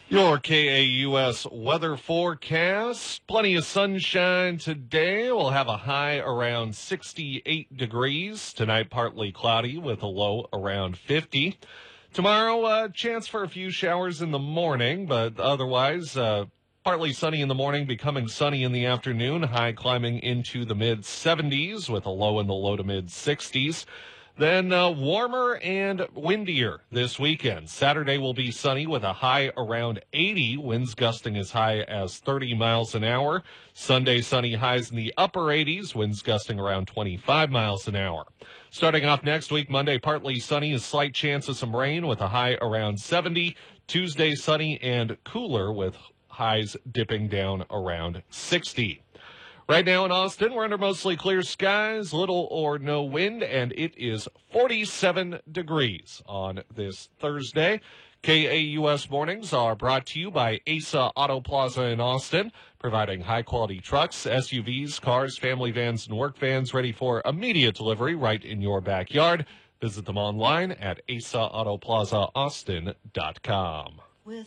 Your KAUS weather forecast. Plenty of sunshine today. We'll have a high around 68 degrees. Tonight, partly cloudy with a low around 50. Tomorrow, chance for a few showers in the morning, but otherwise, partly sunny in the morning, becoming sunny in the afternoon. High climbing into the mid-70s with a low in the low to mid-60s. Then warmer and windier this weekend. Saturday will be sunny with a high around 80, winds gusting as high as 30 miles an hour. Sunday, sunny highs in the upper 80s, winds gusting around 25 miles an hour. Starting off next week, Monday, partly sunny, a slight chance of some rain with a high around 70. Tuesday, sunny and cooler with highs dipping down around 60. Right now in Austin, we're under mostly clear skies, little or no wind, and it is 47 degrees on this Thursday. KAUS mornings are brought to you by Asa Auto Plaza in Austin, providing high-quality trucks, SUVs, cars, family vans, and work vans ready for immediate delivery right in your backyard. Visit them online at asaautoplazaaustin.com.